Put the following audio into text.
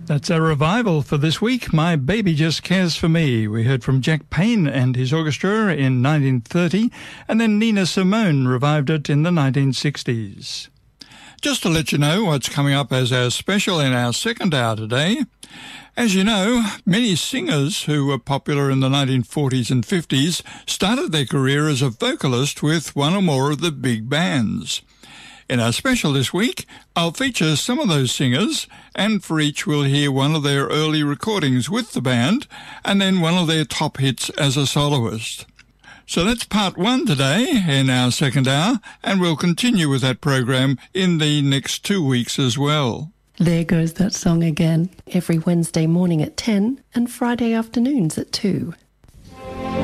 That's a revival for this week. My Baby Just Cares for Me. We heard from Jack Payne and his orchestra in 1930, and then Nina Simone revived it in the 1960s. Just to let you know what's coming up as our special in our second hour today. As you know, many singers who were popular in the 1940s and 50s started their career as a vocalist with one or more of the big bands. In our special this week, I'll feature some of those singers, and for each we'll hear one of their early recordings with the band, and then one of their top hits as a soloist. So that's part one today in our second hour, and we'll continue with that program in the next 2 weeks as well. There goes that song again, every Wednesday morning at 10 and Friday afternoons at 2.